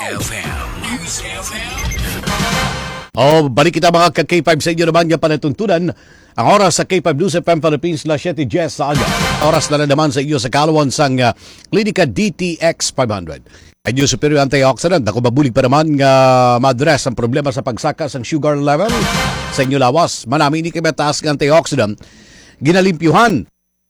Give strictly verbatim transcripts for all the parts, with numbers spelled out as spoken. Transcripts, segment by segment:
F M. News F M. Oh, balik kita mga ka-K five sa inyo naman nga panatuntunan. Ang oras sa K five News F M Philippines na siyete Jess sa aga. Oras na, na naman sa iyo sa kalawan sang uh, Klinika D T X five hundred. Ay New Superior Antioxidant. Ako mabulig pa naman nga uh, ma-address ang problema sa pagsaka ng sugar level sa inyo lawas. Manami hindi kayo mataas ng antioxidant. Ginalimpyuhan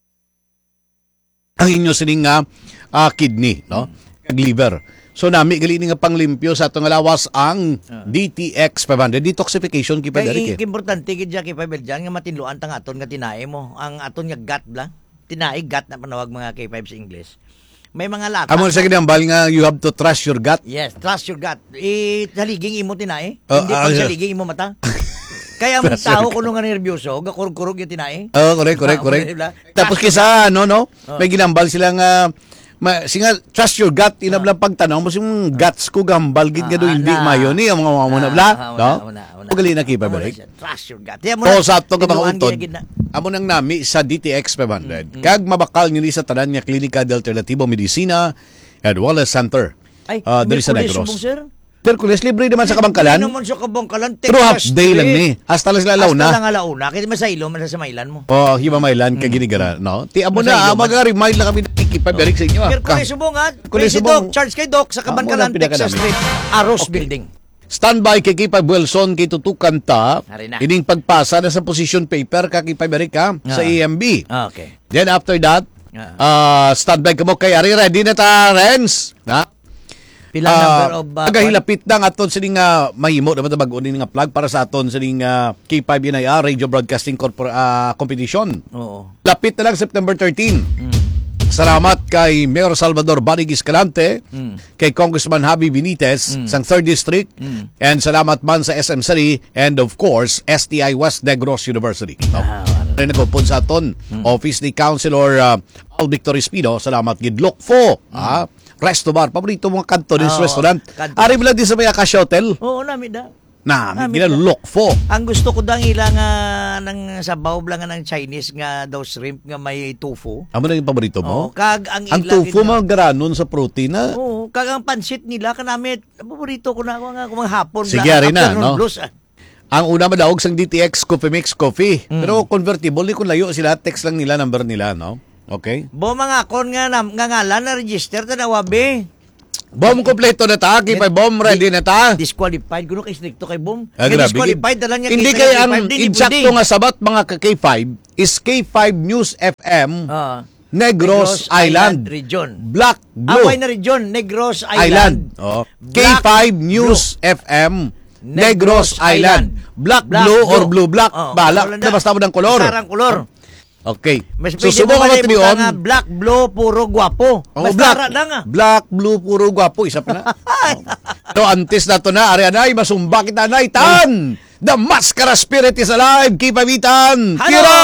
ang inyo sining uh, uh, kidney, no? Kag liver. So nami gali nga panglimpyo sa atong lawas ang D T X five hundred detoxification ki pa Kaya diri. importante gid kay five dyan nga matinluan tang aton nga tinae mo. Ang aton nga gut bla. Tinae gut na panawag mga K five sa English. May mga lata. Amo sa ginambal nga you have to trust your gut. Yes, trust your gut. Eh saliging imo tinae. Uh, Hindi uh, pag uh, saliging imo mata. Kaya ang tao kuno nga nervyoso, gakurog-kurog yung tinae. Oh, correct, correct, correct. Tapos kisa ano no, may ginambal sila nga Ma, singa, trust your gut, inablang pagtanong mo yung guts ko gambal gid nga do hindi mayo ni ang mga mga muna bla, no? Ugali na kipa balik. Trust your gut. To sa ato ka mga utod. Amo nang nami sa D T X five hundred. Kag mabakal nili sa tanan nga Klinika de Alternatibo Medicina and Wellness Center. Ay, uh, diri sa Negros. Terkules libre naman sa Kabangkalan. Hindi naman sa Kabangkalan. Pero half day lang ni. Hasta lang sila launa. Hasta lang alauna. Kasi masaylo man sa mailan mo. Oh, hiba mailan ka ginigara, no? Ti amo na mag-remind lang kami nakikipaberik sa inyo. Pero kulis subong ha. Kulis Doc, charge kay Doc sa Kabangkalan, Texas Street, Aros Building. Standby kay Kipay Wilson kay tutukan ta. Ining pagpasa na sa position paper ka kay Paberik ha, sa A M B. Okay. Then after that, uh, standby ka mo kay Ari ready na ta, Renz. Ha? Pilang uh, number of... Uh, Pagahilapit lang aton sining uh, mahimo naman mag-unin nga plug para sa aton sining uh, K five N I R Radio Broadcasting Corpor- uh, Competition. Oo. Lapit na lang September thirteenth. Mm. Salamat kay Mayor Salvador Banig Escalante, mm. kay Congressman Javi Benitez mm. sang third District, mm. and salamat man sa S M City, and of course, S T I West Negros University. No? Ah, rin nagpupun sa aton, mm. Office ni Councilor uh, Al Victor Espino, salamat gid Lokfo, mm. ah, Resto Bar, paborito mga kanto din sa oh, restaurant. Kanto. Ari mo lang din sa may Akash Hotel. Oo, namin da. Na, may Lokfo. Ang gusto ko dang ilang uh, ng sabaw lang ng Chinese nga daw shrimp nga may tofu. Amo na yung paborito mo? Oh, kag ang ang tofu mo garanon sa protein na. Oo, kag ang pansit nila kanami paborito ko na ako nga kumang hapon. Sige, ari na, no? Blues, ah. Ang una madaog sang D T X Coffee Mix Coffee. Mm. Pero convertible ni kung layo sila, text lang nila number nila, no? Okay? Bo mga kon nga na, nga ngalan na register ta na wabi. Bom kompleto na ta, kay bom ready na ta. Disqualified kuno kay stricto kay bom. Ah, disqualified na lang niya. Hindi kay ang insakto nga sabat mga K five is K five News F M. Uh, Negros, Negros Island. Island Region. Black Blue. Away na region, Negros Island. Island. Oh. K five News Blue. F M. Negros, Negros Island. Island. Black, Black Blue, Blue or Blue Black. Oh, bala na basta mo ng kolor. Sarang kolor. Okay. Mas so, subo ka matinion. Black, blue, puro guwapo. Oh, black, lang, ah. Black, blue, puro guwapo. Isa pa na. oh. So, antes na to na. Arianay, masumba kita na. Tan! The Mascara Spirit is alive. Kipabitan. Kira!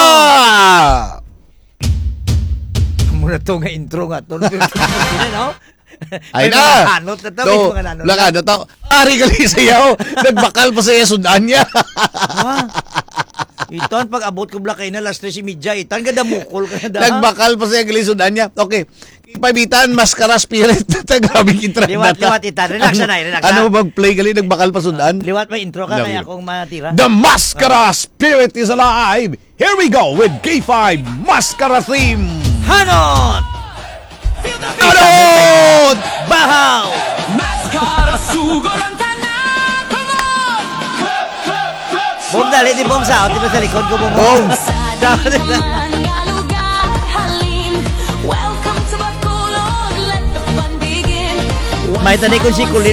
Muna to nga intro nga to. Ay na! Hanot na to. So, lang ano to. Ari gali sayaw. Nagbakal pa saya sundan niya. Iton, pag abot ko blakay na, last tres media, itan, ganda mukol ka na. Nagbakal pa siya galisudan niya. Okay. Pabitan, Mascara Spirit. Grabe kintra na. Liwat, liwat, itan. Relax na, relax na. Ano mag-play gali, nagbakal pa sundan? Liwat, may intro ka, kaya akong matira. The Mascara Spirit is alive. Here we go with K five Mascara Theme. Hanot! Hanot! Bahaw! Mascara sugoran ta na. Bom, dali, di bom sa di ba sa likod ko bom? Bom! May tanay kong si Kulin.